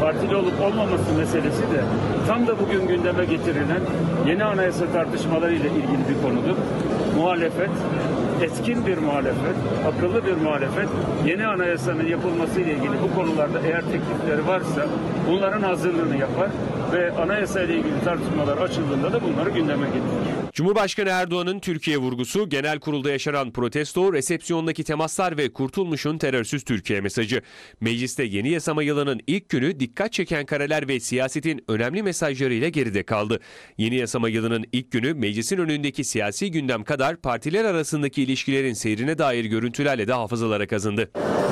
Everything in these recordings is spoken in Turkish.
partili olup olmaması meselesi de tam da bugün gündeme getirilen yeni anayasa tartışmaları ile ilgili bir konudur. Muhalefet, etkin bir muhalefet, akıllı bir muhalefet, yeni anayasanın yapılması ile ilgili bu konularda eğer teklifleri varsa bunların hazırlığını yapar ve anayasa ile ilgili tartışmalar açıldığında da bunları gündeme getirir. Cumhurbaşkanı Erdoğan'ın Türkiye vurgusu, genel kurulda yaşanan protesto, resepsiyondaki temaslar ve Kurtulmuş'un terörsüz Türkiye mesajı. Mecliste yeni yasama yılının ilk günü dikkat çeken kareler ve siyasetin önemli mesajlarıyla geride kaldı. Yeni yasama yılının ilk günü meclisin önündeki siyasi gündem kadar partiler arasındaki ilişkilerin seyrine dair görüntülerle de hafızalara kazındı.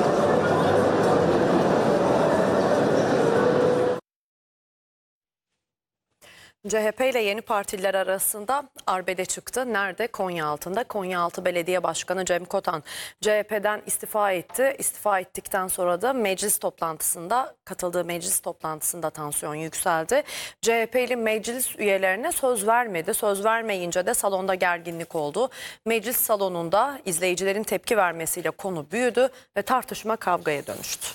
CHP ile yeni partiler arasında arbede çıktı. Nerede? Konyaaltı'nda. Konyaaltı Belediye Başkanı Cem Kotan CHP'den istifa etti. İstifa ettikten sonra da katıldığı meclis toplantısında tansiyon yükseldi. CHP'li meclis üyelerine söz vermedi. Söz vermeyince de salonda gerginlik oldu. Meclis salonunda izleyicilerin tepki vermesiyle konu büyüdü ve tartışma kavgaya dönüştü.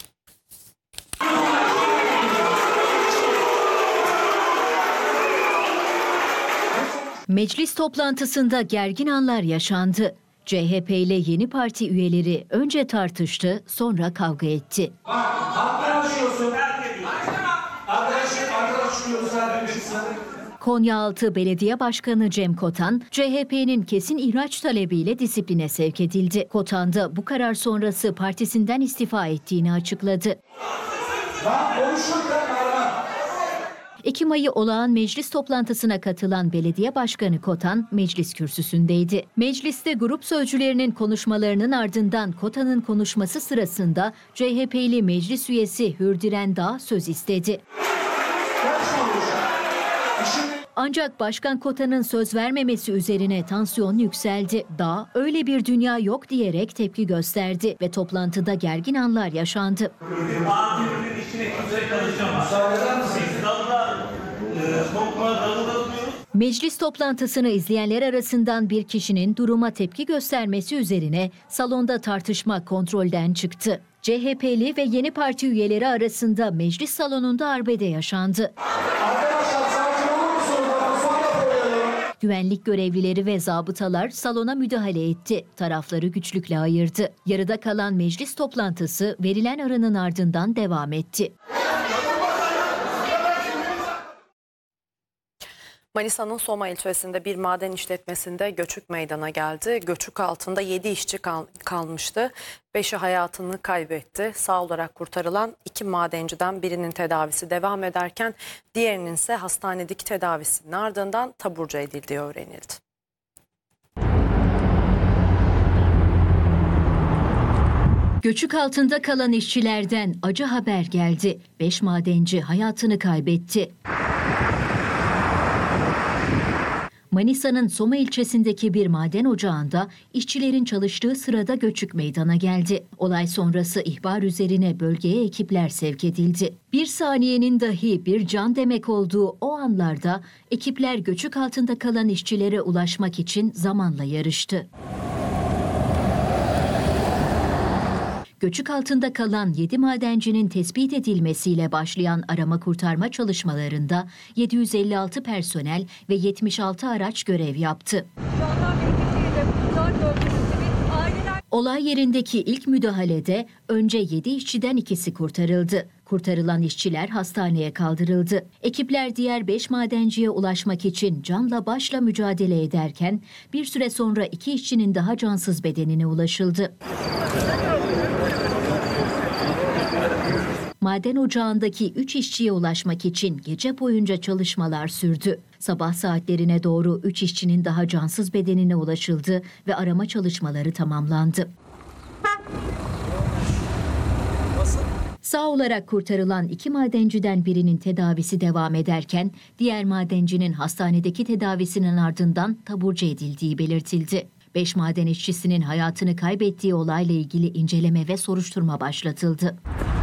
Meclis toplantısında gergin anlar yaşandı. CHP ile yeni parti üyeleri önce tartıştı, sonra kavga etti. Konyaaltı Belediye Başkanı Cem Kotan, CHP'nin kesin ihraç talebiyle disipline sevk edildi. Kotan da bu karar sonrası partisinden istifa ettiğini açıkladı. Ekim ayı olağan meclis toplantısına katılan belediye başkanı Kotan meclis kürsüsündeydi. Mecliste grup sözcülerinin konuşmalarının ardından Kotan'ın konuşması sırasında CHP'li meclis üyesi Hürdiren Dağ söz istedi. Ancak Başkan Kotan'ın söz vermemesi üzerine tansiyon yükseldi. Dağ öyle bir dünya yok diyerek tepki gösterdi ve toplantıda gergin anlar yaşandı. Meclis toplantısını izleyenler arasından bir kişinin duruma tepki göstermesi üzerine salonda tartışma kontrolden çıktı. CHP'li ve yeni parti üyeleri arasında meclis salonunda arbede yaşandı. Güvenlik görevlileri ve zabıtalar salona müdahale etti. Tarafları güçlükle ayırdı. Yarıda kalan meclis toplantısı verilen aranın ardından devam etti. Manisa'nın Soma ilçesinde bir maden işletmesinde göçük meydana geldi. Göçük altında 7 işçi kalmıştı. 5'i hayatını kaybetti. Sağ olarak kurtarılan 2 madenciden birinin tedavisi devam ederken diğerinin ise hastanedeki tedavisinin ardından taburcu edildiği öğrenildi. Göçük altında kalan işçilerden acı haber geldi. 5 madenci hayatını kaybetti. Manisa'nın Soma ilçesindeki bir maden ocağında işçilerin çalıştığı sırada göçük meydana geldi. Olay sonrası ihbar üzerine bölgeye ekipler sevk edildi. Bir saniyenin dahi bir can demek olduğu o anlarda ekipler göçük altında kalan işçilere ulaşmak için zamanla yarıştı. Göçük altında kalan 7 madencinin tespit edilmesiyle başlayan arama kurtarma çalışmalarında 756 personel ve 76 araç görev yaptı. Olay yerindeki ilk müdahalede önce 7 işçiden ikisi kurtarıldı. Kurtarılan işçiler hastaneye kaldırıldı. Ekipler diğer 5 madenciye ulaşmak için canla başla mücadele ederken bir süre sonra 2 işçinin daha cansız bedenine ulaşıldı. Maden ocağındaki 3 işçiye ulaşmak için gece boyunca çalışmalar sürdü. Sabah saatlerine doğru 3 işçinin daha cansız bedenine ulaşıldı ve arama çalışmaları tamamlandı. Sağ olarak kurtarılan 2 madenciden birinin tedavisi devam ederken diğer madencinin hastanedeki tedavisinin ardından taburcu edildiği belirtildi. 5 maden işçisinin hayatını kaybettiği olayla ilgili inceleme ve soruşturma başlatıldı.